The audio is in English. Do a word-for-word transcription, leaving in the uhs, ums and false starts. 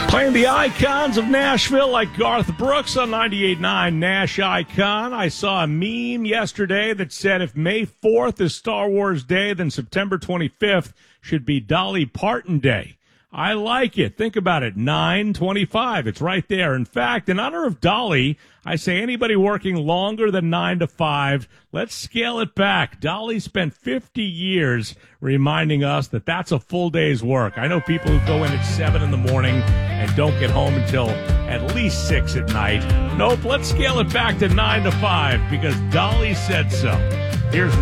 Playing the icons of Nashville like Garth Brooks on ninety-eight point nine Nash Icon. I saw a meme yesterday that said if May fourth is Star Wars Day, then September twenty-fifth should be Dolly Parton Day. I like it. Think about it. nine twenty-five. It's right there. In fact, in honor of Dolly, I say anybody working longer than nine to five, let's scale it back. Dolly spent fifty years reminding us that that's a full day's work. I know people who go in at seven in the morning and don't get home until at least six at night. Nope, let's scale it back to nine to five because Dolly said so. Here's